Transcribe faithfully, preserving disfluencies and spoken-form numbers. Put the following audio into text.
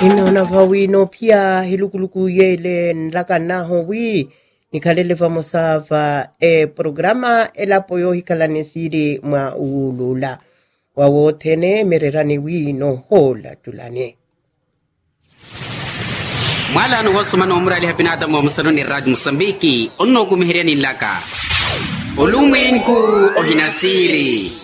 Inona vawino pia hilukuluku yele nlaka naho wi nikalele famosava e programa elapo yo hikalanisiri mwa ulula wawotene mererani wino hola tulane mwala no wasumana umrali hapinata mo musaloni raj Mosambiki onno kumihiriani laka ulumwengu ohinasiri